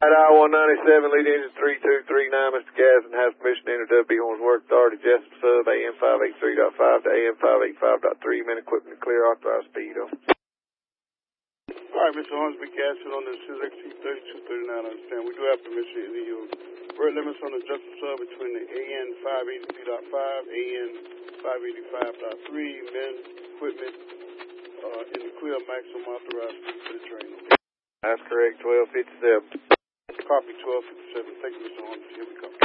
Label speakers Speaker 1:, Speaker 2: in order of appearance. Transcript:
Speaker 1: I-197, lead engine 3239, Mr. Gadsden has permission to enter W. Horns Work Authority, Jessup Sub, AM 583.5 to AM 585.3, men equipment to clear, authorized speed.
Speaker 2: All right, Mr. Hornsby Gadsden on the CZXT 3239, I understand. We do have permission to enter your work limits on the Jessup Sub between the AN 583.5, AN 585.3, men equipment in the clear, maximum authorized speed for the train.
Speaker 1: That's correct, 1257.
Speaker 2: Copy 1257. Thank you, Mr. Hornsby. Here we come.